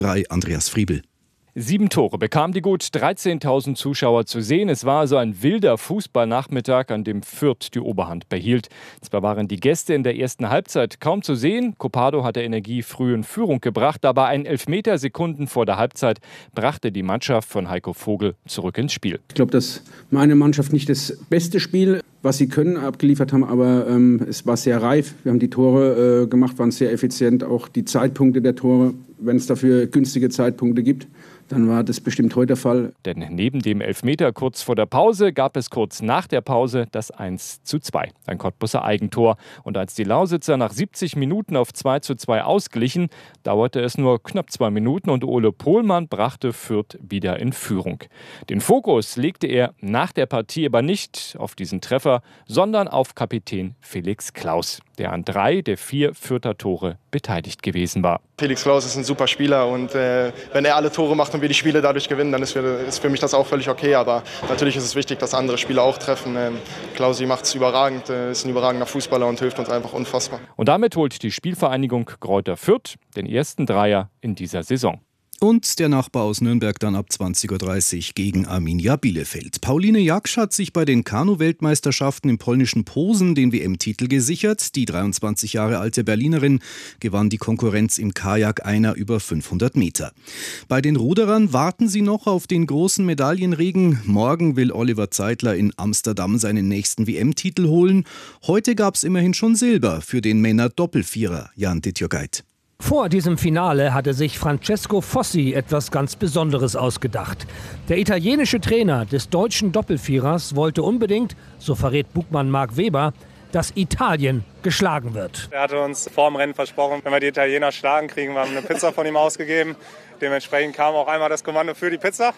Andreas Friebel. 7 Tore bekamen die gut 13.000 Zuschauer zu sehen. Es war also ein wilder Fußballnachmittag, an dem Fürth die Oberhand behielt. Zwar waren die Gäste in der ersten Halbzeit kaum zu sehen. Copado hat der Energie früh in Führung gebracht, aber ein Elfmeter Sekunden vor der Halbzeit brachte die Mannschaft von Heiko Vogel zurück ins Spiel. Ich glaube, dass meine Mannschaft nicht das beste Spiel, was sie können, abgeliefert haben, aber es war sehr reif. Wir haben die Tore gemacht, waren sehr effizient. Auch die Zeitpunkte der Tore, wenn es dafür günstige Zeitpunkte gibt, dann war das bestimmt heute der Fall. Denn neben dem Elfmeter kurz vor der Pause gab es kurz nach der Pause das 1:2, ein Cottbuser Eigentor. Und als die Lausitzer nach 70 Minuten auf 2:2 ausglichen, dauerte es nur knapp 2 Minuten und Ole Pohlmann brachte Fürth wieder in Führung. Den Fokus legte er nach der Partie aber nicht auf diesen Treffer, sondern auf Kapitän Felix Klaus, der an 3 der 4 Fürther Tore beteiligt gewesen war. Felix Klaus ist ein super Spieler und wenn er alle Tore macht und wir die Spiele dadurch gewinnen, dann ist für mich das auch völlig okay. Aber natürlich ist es wichtig, dass andere Spieler auch treffen. Klausi macht es überragend, ist ein überragender Fußballer und hilft uns einfach unfassbar. Und damit holt die Spielvereinigung Greuther Fürth den ersten Dreier in dieser Saison. Und der Nachbar aus Nürnberg dann ab 20:30 Uhr gegen Arminia Bielefeld. Pauline Jaksch hat sich bei den Kanu-Weltmeisterschaften im polnischen Posen den WM-Titel gesichert. Die 23 Jahre alte Berlinerin gewann die Konkurrenz im Kajak einer über 500 Meter. Bei den Ruderern warten sie noch auf den großen Medaillenregen. Morgen will Oliver Zeitler in Amsterdam seinen nächsten WM-Titel holen. Heute gab es immerhin schon Silber für den Männer-Doppelvierer Jan Dittjogait. Vor diesem Finale hatte sich Francesco Fossi etwas ganz Besonderes ausgedacht. Der italienische Trainer des deutschen Doppelvierers wollte unbedingt, so verrät Bugmann Marc Weber, dass Italien geschlagen wird. Er hatte uns vor dem Rennen versprochen, wenn wir die Italiener schlagen, kriegen wir eine Pizza von ihm ausgegeben. Dementsprechend kam auch einmal das Kommando für die Pizza.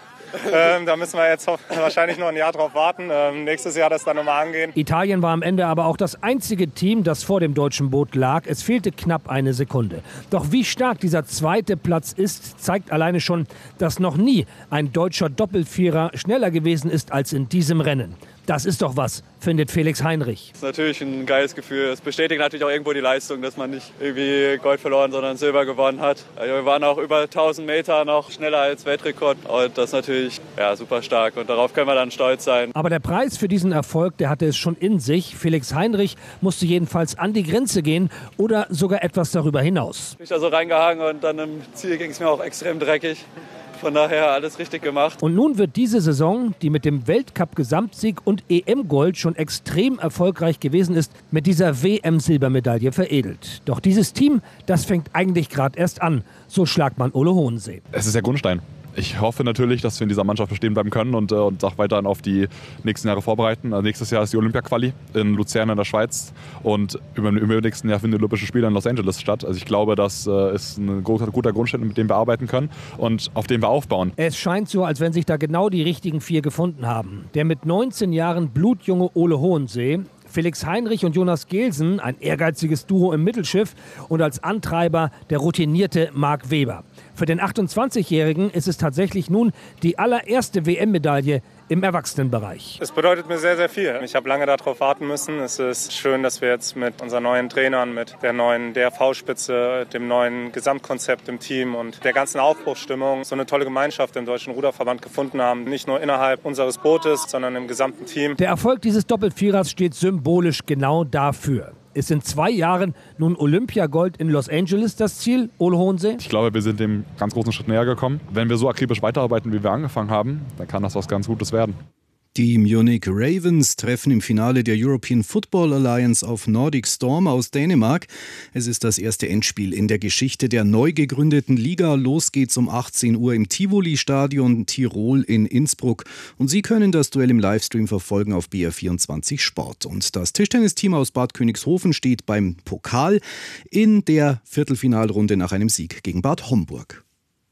Da müssen wir jetzt wahrscheinlich noch ein Jahr drauf warten. Nächstes Jahr das dann nochmal angehen. Italien war am Ende aber auch das einzige Team, das vor dem deutschen Boot lag. Es fehlte knapp eine Sekunde. Doch wie stark dieser zweite Platz ist, zeigt alleine schon, dass noch nie ein deutscher Doppelvierer schneller gewesen ist als in diesem Rennen. Das ist doch was, findet Felix Heinrich. Das ist natürlich ein geiles Gefühl. Es bestätigt natürlich auch irgendwo die Leistung, dass man nicht irgendwie Gold verloren, sondern Silber gewonnen hat. Also wir waren auch über 1000 Meter noch schneller als Weltrekord. Und das ist natürlich super stark. Und darauf können wir dann stolz sein. Aber der Preis für diesen Erfolg, der hatte es schon in sich. Felix Heinrich musste jedenfalls an die Grenze gehen oder sogar etwas darüber hinaus. Ich bin da so reingehangen und dann im Ziel ging es mir auch extrem dreckig. Von daher alles richtig gemacht. Und nun wird diese Saison, die mit dem Weltcup-Gesamtsieg und EM-Gold schon extrem erfolgreich gewesen ist, mit dieser WM-Silbermedaille veredelt. Doch dieses Team, das fängt eigentlich gerade erst an, so Schlagmann Ole Hohensee. Es ist der Grundstein. Ich hoffe natürlich, dass wir in dieser Mannschaft bestehen bleiben können und auch weiterhin auf die nächsten Jahre vorbereiten. Nächstes Jahr ist die Olympia-Quali in Luzern in der Schweiz und im übernächsten Jahr finden die Olympischen Spiele in Los Angeles statt. Also ich glaube, das ist ein guter Grundstein, mit dem wir arbeiten können und auf dem wir aufbauen. Es scheint so, als wenn sich da genau die richtigen 4 gefunden haben. Der mit 19 Jahren blutjunge Ole Hohensee, Felix Heinrich und Jonas Gelsen, ein ehrgeiziges Duo im Mittelschiff und als Antreiber der routinierte Marc Weber. Für den 28-Jährigen ist es tatsächlich nun die allererste WM-Medaille im Erwachsenenbereich. Es bedeutet mir sehr, sehr viel. Ich habe lange darauf warten müssen. Es ist schön, dass wir jetzt mit unseren neuen Trainern, mit der neuen DRV-Spitze, dem neuen Gesamtkonzept im Team und der ganzen Aufbruchsstimmung so eine tolle Gemeinschaft im Deutschen Ruderverband gefunden haben. Nicht nur innerhalb unseres Bootes, sondern im gesamten Team. Der Erfolg dieses Doppelvierers steht symbolisch genau dafür. Ist in 2 Jahren nun Olympiagold in Los Angeles das Ziel, Ole Hohensee? Ich glaube, wir sind dem ganz großen Schritt näher gekommen. Wenn wir so akribisch weiterarbeiten, wie wir angefangen haben, dann kann das was ganz Gutes werden. Die Munich Ravens treffen im Finale der European Football Alliance auf Nordic Storm aus Dänemark. Es ist das erste Endspiel in der Geschichte der neu gegründeten Liga. Los geht's um 18 Uhr im Tivoli-Stadion Tirol in Innsbruck. Und Sie können das Duell im Livestream verfolgen auf BR24 Sport. Und das Tischtennisteam aus Bad Königshofen steht beim Pokal in der Viertelfinalrunde nach einem Sieg gegen Bad Homburg.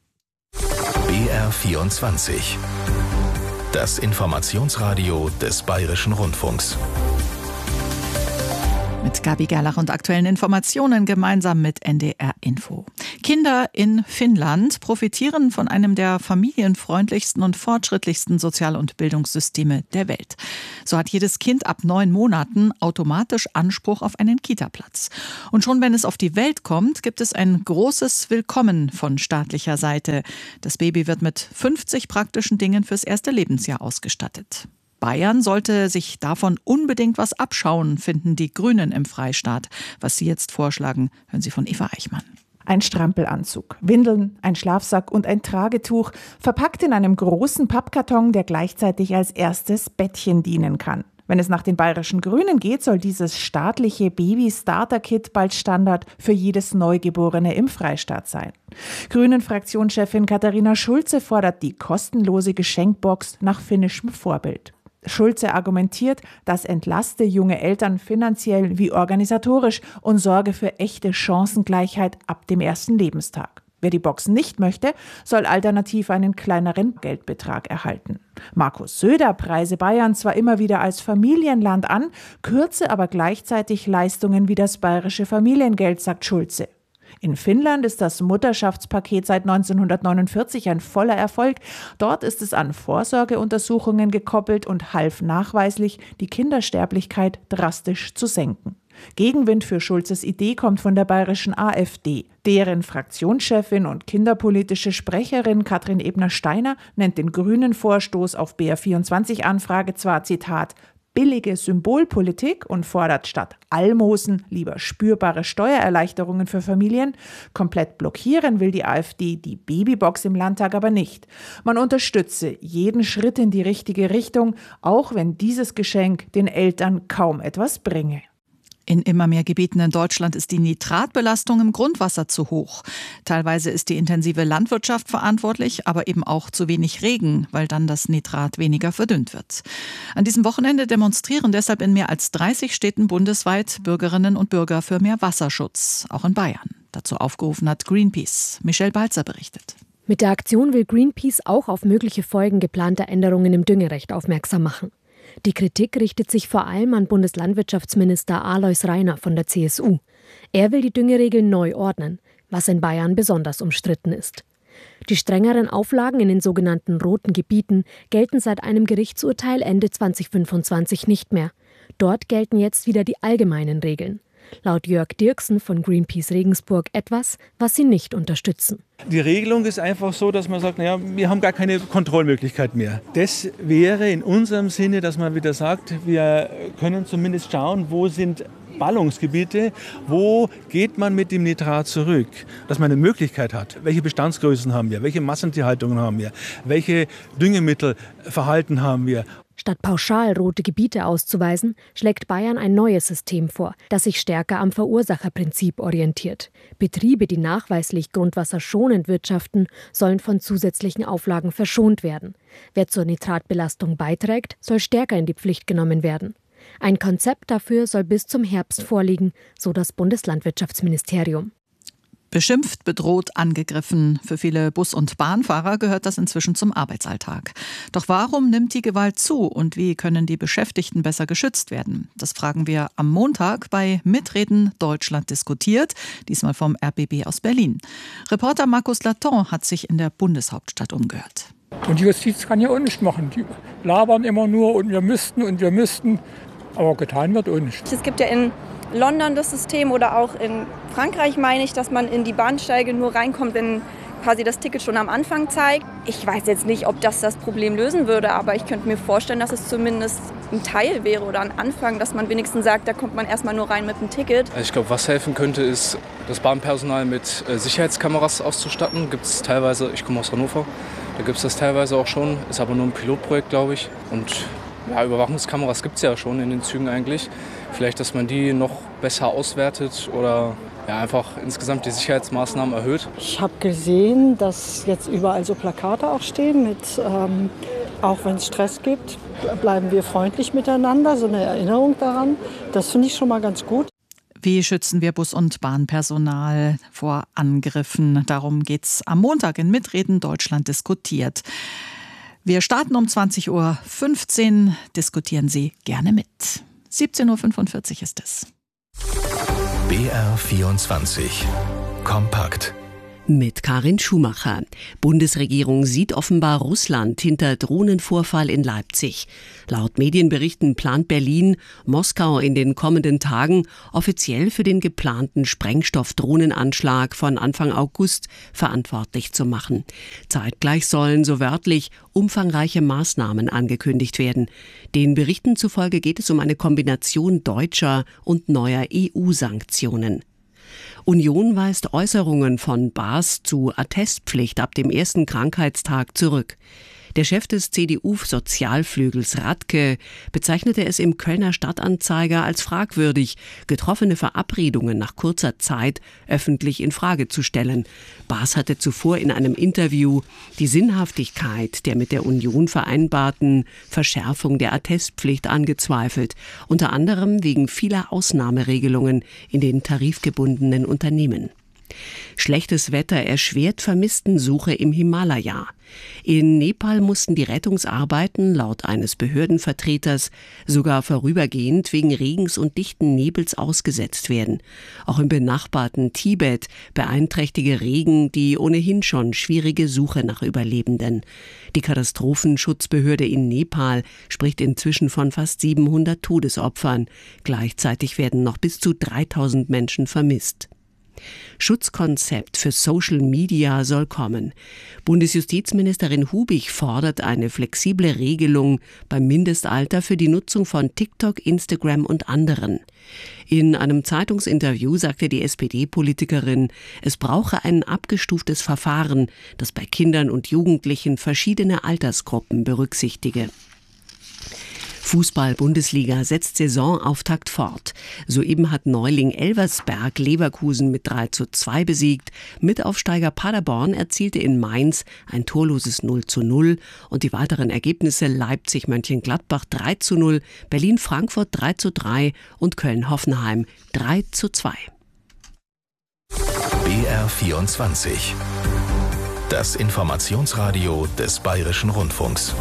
BR24. Das Informationsradio des Bayerischen Rundfunks. Mit Gabi Gerlach und aktuellen Informationen gemeinsam mit NDR Info. Kinder in Finnland profitieren von einem der familienfreundlichsten und fortschrittlichsten Sozial- und Bildungssysteme der Welt. So hat jedes Kind ab 9 Monaten automatisch Anspruch auf einen Kita-Platz. Und schon wenn es auf die Welt kommt, gibt es ein großes Willkommen von staatlicher Seite. Das Baby wird mit 50 praktischen Dingen fürs erste Lebensjahr ausgestattet. Bayern sollte sich davon unbedingt was abschauen, finden die Grünen im Freistaat. Was sie jetzt vorschlagen, hören Sie von Eva Eichmann. Ein Strampelanzug, Windeln, ein Schlafsack und ein Tragetuch, verpackt in einem großen Pappkarton, der gleichzeitig als erstes Bettchen dienen kann. Wenn es nach den bayerischen Grünen geht, soll dieses staatliche Baby-Starter-Kit bald Standard für jedes Neugeborene im Freistaat sein. Grünen-Fraktionschefin Katharina Schulze fordert die kostenlose Geschenkbox nach finnischem Vorbild. Schulze argumentiert, das entlaste junge Eltern finanziell wie organisatorisch und sorge für echte Chancengleichheit ab dem ersten Lebenstag. Wer die Box nicht möchte, soll alternativ einen kleineren Geldbetrag erhalten. Markus Söder preise Bayern zwar immer wieder als Familienland an, kürze aber gleichzeitig Leistungen wie das bayerische Familiengeld, sagt Schulze. In Finnland ist das Mutterschaftspaket seit 1949 ein voller Erfolg. Dort ist es an Vorsorgeuntersuchungen gekoppelt und half nachweislich, die Kindersterblichkeit drastisch zu senken. Gegenwind für Schulzes Idee kommt von der bayerischen AfD. Deren Fraktionschefin und kinderpolitische Sprecherin Katrin Ebner-Steiner nennt den grünen Vorstoß auf BR24-Anfrage zwar, Zitat, billige Symbolpolitik und fordert statt Almosen lieber spürbare Steuererleichterungen für Familien. Komplett blockieren will die AfD die Babybox im Landtag aber nicht. Man unterstütze jeden Schritt in die richtige Richtung, auch wenn dieses Geschenk den Eltern kaum etwas bringe. In immer mehr Gebieten in Deutschland ist die Nitratbelastung im Grundwasser zu hoch. Teilweise ist die intensive Landwirtschaft verantwortlich, aber eben auch zu wenig Regen, weil dann das Nitrat weniger verdünnt wird. An diesem Wochenende demonstrieren deshalb in mehr als 30 Städten bundesweit Bürgerinnen und Bürger für mehr Wasserschutz, auch in Bayern. Dazu aufgerufen hat Greenpeace. Michelle Balzer berichtet. Mit der Aktion will Greenpeace auch auf mögliche Folgen geplanter Änderungen im Düngerecht aufmerksam machen. Die Kritik richtet sich vor allem an Bundeslandwirtschaftsminister Alois Rainer von der CSU. Er will die Düngeregeln neu ordnen, was in Bayern besonders umstritten ist. Die strengeren Auflagen in den sogenannten roten Gebieten gelten seit einem Gerichtsurteil Ende 2025 nicht mehr. Dort gelten jetzt wieder die allgemeinen Regeln. Laut Jörg Dirksen von Greenpeace Regensburg etwas, was sie nicht unterstützen. Die Regelung ist einfach so, dass man sagt, naja, wir haben gar keine Kontrollmöglichkeit mehr. Das wäre in unserem Sinne, dass man wieder sagt, wir können zumindest schauen, wo sind Ballungsgebiete, wo geht man mit dem Nitrat zurück, dass man eine Möglichkeit hat. Welche Bestandsgrößen haben wir, welche Massentierhaltungen haben wir, welche Düngemittelverhalten haben wir. Statt pauschal rote Gebiete auszuweisen, schlägt Bayern ein neues System vor, das sich stärker am Verursacherprinzip orientiert. Betriebe, die nachweislich grundwasserschonend wirtschaften, sollen von zusätzlichen Auflagen verschont werden. Wer zur Nitratbelastung beiträgt, soll stärker in die Pflicht genommen werden. Ein Konzept dafür soll bis zum Herbst vorliegen, so das Bundeslandwirtschaftsministerium. Beschimpft, bedroht, angegriffen. Für viele Bus- und Bahnfahrer gehört das inzwischen zum Arbeitsalltag. Doch warum nimmt die Gewalt zu und wie können die Beschäftigten besser geschützt werden? Das fragen wir am Montag bei Mitreden Deutschland diskutiert, diesmal vom RBB aus Berlin. Reporter Markus Laton hat sich in der Bundeshauptstadt umgehört. Und die Justiz kann ja auch nichts machen. Die labern immer nur und wir müssten. Aber getan wird auch nichts. Es gibt ja in London das System oder auch in Frankreich, meine ich, dass man in die Bahnsteige nur reinkommt, wenn quasi das Ticket schon am Anfang zeigt. Ich weiß jetzt nicht, ob das Problem lösen würde, aber ich könnte mir vorstellen, dass es zumindest ein Teil wäre oder ein Anfang, dass man wenigstens sagt, da kommt man erstmal nur rein mit dem Ticket. Ich glaube, was helfen könnte, ist, das Bahnpersonal mit Sicherheitskameras auszustatten. Gibt es teilweise, ich komme aus Hannover, da gibt es das teilweise auch schon, ist aber nur ein Pilotprojekt, glaube ich. Und ja, Überwachungskameras gibt es ja schon in den Zügen eigentlich. Vielleicht, dass man die noch besser auswertet oder ja, einfach insgesamt die Sicherheitsmaßnahmen erhöht. Ich habe gesehen, dass jetzt überall so Plakate auch stehen mit, auch wenn es Stress gibt, bleiben wir freundlich miteinander, so eine Erinnerung daran. Das finde ich schon mal ganz gut. Wie schützen wir Bus- und Bahnpersonal vor Angriffen? Darum geht's am Montag in Mitreden Deutschland diskutiert. Wir starten um 20.15 Uhr. Diskutieren Sie gerne mit. 17.45 Uhr ist es. BR24 kompakt. Mit Karin Schumacher. Bundesregierung sieht offenbar Russland hinter Drohnenvorfall in Leipzig. Laut Medienberichten plant Berlin, Moskau in den kommenden Tagen offiziell für den geplanten Sprengstoffdrohnenanschlag von Anfang August verantwortlich zu machen. Zeitgleich sollen, so wörtlich, umfangreiche Maßnahmen angekündigt werden. Den Berichten zufolge geht es um eine Kombination deutscher und neuer EU-Sanktionen. Union weist Äußerungen von Baas zu Attestpflicht ab dem ersten Krankheitstag zurück. Der Chef des CDU-Sozialflügels Radke bezeichnete es im Kölner Stadtanzeiger als fragwürdig, getroffene Verabredungen nach kurzer Zeit öffentlich in Frage zu stellen. Baas hatte zuvor in einem Interview die Sinnhaftigkeit der mit der Union vereinbarten Verschärfung der Attestpflicht angezweifelt, unter anderem wegen vieler Ausnahmeregelungen in den tarifgebundenen Unternehmen. Schlechtes Wetter erschwert Vermisstensuche im Himalaya. In Nepal mussten die Rettungsarbeiten laut eines Behördenvertreters sogar vorübergehend wegen Regens und dichten Nebels ausgesetzt werden. Auch im benachbarten Tibet beeinträchtige Regen die ohnehin schon schwierige Suche nach Überlebenden. Die Katastrophenschutzbehörde in Nepal spricht inzwischen von fast 700 Todesopfern. Gleichzeitig werden noch bis zu 3000 Menschen vermisst. Schutzkonzept für Social Media soll kommen. Bundesjustizministerin Hubig fordert eine flexible Regelung beim Mindestalter für die Nutzung von TikTok, Instagram und anderen. In einem Zeitungsinterview sagte die SPD-Politikerin, es brauche ein abgestuftes Verfahren, das bei Kindern und Jugendlichen verschiedene Altersgruppen berücksichtige. Fußball-Bundesliga setzt Saisonauftakt fort. Soeben hat Neuling Elversberg Leverkusen mit 3:2 besiegt. Mitaufsteiger Paderborn erzielte in Mainz ein torloses 0:0 und die weiteren Ergebnisse Leipzig-Mönchengladbach 3:0, Berlin-Frankfurt 3:3 und Köln-Hoffenheim 3:2. BR24. Das Informationsradio des Bayerischen Rundfunks.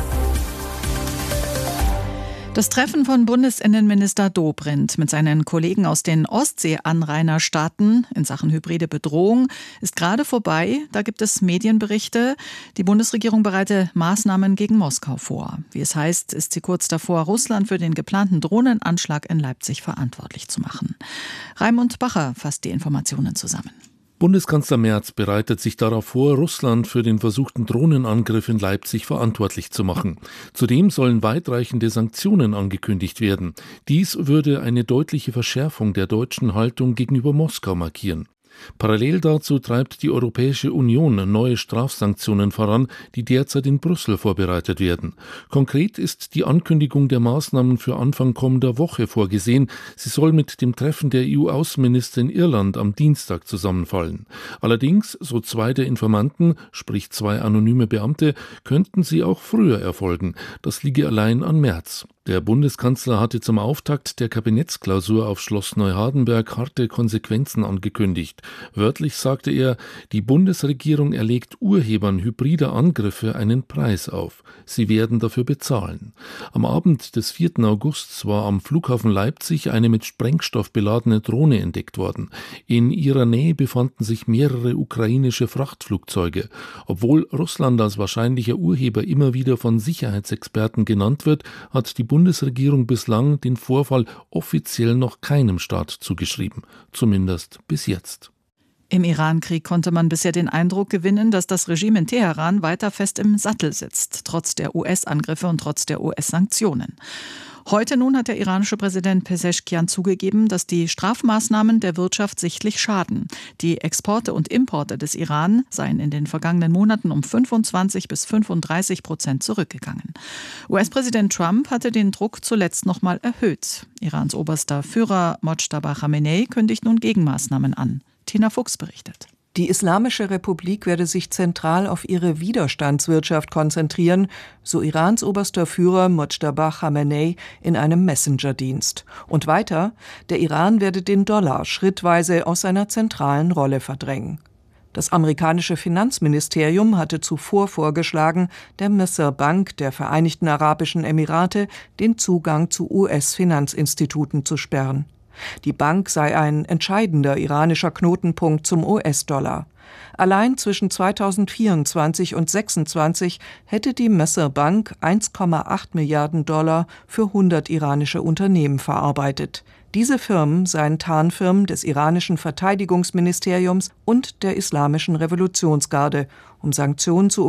Das Treffen von Bundesinnenminister Dobrindt mit seinen Kollegen aus den Ostsee-Anrainerstaaten in Sachen hybride Bedrohung ist gerade vorbei. Da gibt es Medienberichte. Die Bundesregierung bereite Maßnahmen gegen Moskau vor. Wie es heißt, ist sie kurz davor, Russland für den geplanten Drohnenanschlag in Leipzig verantwortlich zu machen. Raimund Bacher fasst die Informationen zusammen. Bundeskanzler Merz bereitet sich darauf vor, Russland für den versuchten Drohnenangriff in Leipzig verantwortlich zu machen. Zudem sollen weitreichende Sanktionen angekündigt werden. Dies würde eine deutliche Verschärfung der deutschen Haltung gegenüber Moskau markieren. Parallel dazu treibt die Europäische Union neue Strafsanktionen voran, die derzeit in Brüssel vorbereitet werden. Konkret ist die Ankündigung der Maßnahmen für Anfang kommender Woche vorgesehen. Sie soll mit dem Treffen der EU-Außenminister in Irland am Dienstag zusammenfallen. Allerdings, so zwei der Informanten, sprich zwei anonyme Beamte, könnten sie auch früher erfolgen. Das liege allein an Merz. Der Bundeskanzler hatte zum Auftakt der Kabinettsklausur auf Schloss Neuhardenberg harte Konsequenzen angekündigt. Wörtlich sagte er, die Bundesregierung erlegt Urhebern hybrider Angriffe einen Preis auf. Sie werden dafür bezahlen. Am Abend des 4. August war am Flughafen Leipzig eine mit Sprengstoff beladene Drohne entdeckt worden. In ihrer Nähe befanden sich mehrere ukrainische Frachtflugzeuge. Obwohl Russland als wahrscheinlicher Urheber immer wieder von Sicherheitsexperten genannt wird, hat die Bundesregierung bislang den Vorfall offiziell noch keinem Staat zugeschrieben. Zumindest bis jetzt. Im Iran-Krieg konnte man bisher den Eindruck gewinnen, dass das Regime in Teheran weiter fest im Sattel sitzt, trotz der US-Angriffe und trotz der US-Sanktionen. Heute nun hat der iranische Präsident Pezeshkian zugegeben, dass die Strafmaßnahmen der Wirtschaft sichtlich schaden. Die Exporte und Importe des Iran seien in den vergangenen Monaten um 25-35% zurückgegangen. US-Präsident Trump hatte den Druck zuletzt nochmal erhöht. Irans oberster Führer Mojtaba Khamenei kündigt nun Gegenmaßnahmen an. Tina Fuchs berichtet. Die Islamische Republik werde sich zentral auf ihre Widerstandswirtschaft konzentrieren, so Irans oberster Führer Mojtaba Khamenei in einem Messenger-Dienst. Und weiter, der Iran werde den Dollar schrittweise aus seiner zentralen Rolle verdrängen. Das amerikanische Finanzministerium hatte zuvor vorgeschlagen, der Misr Bank der Vereinigten Arabischen Emirate den Zugang zu US-Finanzinstituten zu sperren. Die Bank sei ein entscheidender iranischer Knotenpunkt zum US-Dollar. Allein zwischen 2024 und 2026 hätte die Messer Bank 1,8 Milliarden Dollar für 100 iranische Unternehmen verarbeitet. Diese Firmen seien Tarnfirmen des iranischen Verteidigungsministeriums und der Islamischen Revolutionsgarde, um Sanktionen zu